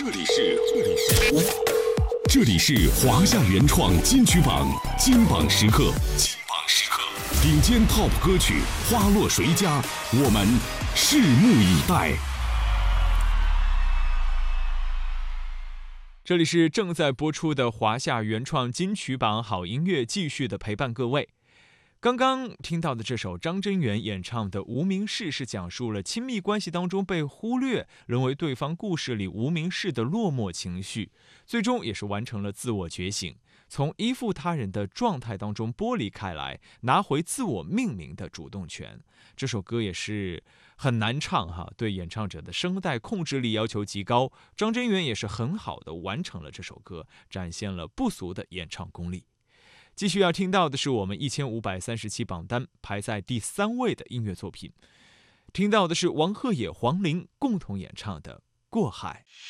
这里是华夏原创金曲榜金榜时刻，顶尖 TOP 歌曲花落谁家，我们拭目以待。 这里是正在播出的华夏原创金曲榜好音乐，继续的陪伴各位。刚刚听到的这首张真源演唱的《无名氏》，是讲述了亲密关系当中被忽略，沦为对方故事里无名氏的落寞情绪，最终也是完成了自我觉醒，从依附他人的状态当中剥离开来，拿回自我命名的主动权。这首歌也是很难唱哈，对演唱者的声带控制力要求极高，张真源也是很好的完成了这首歌，展现了不俗的演唱功力。继续要听到的是我们1537榜单排在第3位的音乐作品，听到的是王鹤野、黄龄共同演唱的《过海》。